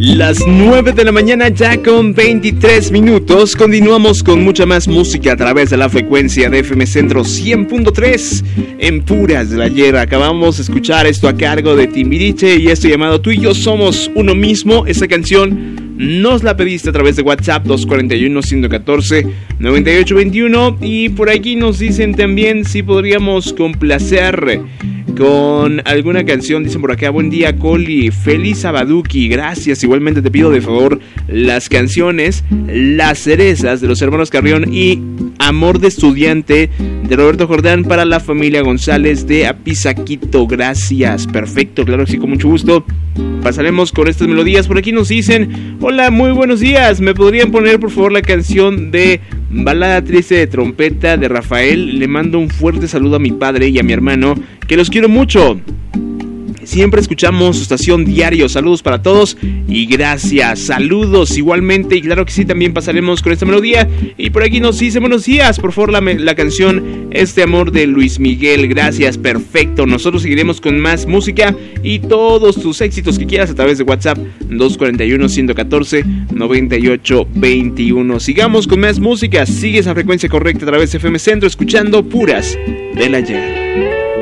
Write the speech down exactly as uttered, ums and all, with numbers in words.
Las nueve de la mañana ya con veintitrés minutos. Continuamos con mucha más música a través de la frecuencia de F M Centro cien punto tres en Puras del Ayer. Acabamos de escuchar esto a cargo de Timbiriche y esto llamado Tú y Yo Somos Uno Mismo. Esta canción nos la pediste a través de WhatsApp dos cuatro uno, uno cuatro, nueve ocho dos uno. Y por aquí nos dicen también si podríamos complacer con alguna canción. Dicen por acá: buen día, Coli, feliz Abaduki, gracias. Igualmente te pido de favor las canciones Las Cerezas de los hermanos Carrión y Amor de Estudiante de Roberto Jordán para la familia González de Apizaquito. Gracias, perfecto, claro que sí, con mucho gusto. Pasaremos con estas melodías. Por aquí nos dicen: hola, muy buenos días, ¿me podrían poner por favor la canción de Balada Triste de Trompeta de Rafael? Le mando un fuerte saludo a mi padre y a mi hermano, que los quiero mucho. Siempre escuchamos su estación diario. Saludos para todos y gracias. Saludos igualmente. Y claro que sí, también pasaremos con esta melodía. Y por aquí nos dice: buenos días, por favor la, la canción Este Amor de Luis Miguel. Gracias, perfecto. Nosotros seguiremos con más música y todos tus éxitos que quieras a través de WhatsApp dos cuatro uno, uno cuatro, nueve ocho dos uno. Sigamos con más música. Sigue esa frecuencia correcta a través de F M Centro, escuchando Puras del Ayer.